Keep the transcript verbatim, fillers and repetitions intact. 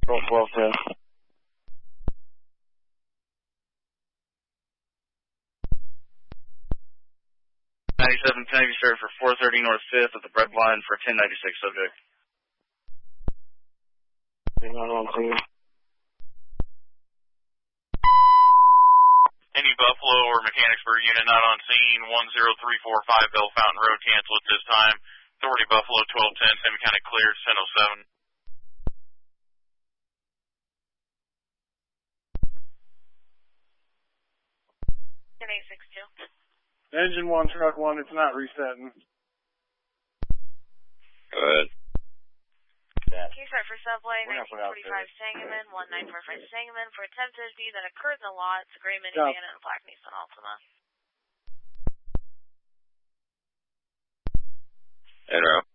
Roll twelve ten. ninety-seven ten, you started for four thirty North fifth at the bread line for ten ninety-six subject. Not on scene. Any Buffalo or Mechanicsburg unit not on scene, one zero three four five Bell Fountain Road, cancel at this time. Authority Buffalo, twelve ten, semi-county cleared, ten oh seven. ten eight six two. Engine one, truck one, it's not resetting. Go ahead. Can you start for Subway, nineteen forty-five Sangamon, one nine four five Sangamon, for a ten fifty that occurred in the lot, it's a gray minivan and a black Nissan Altima. En route.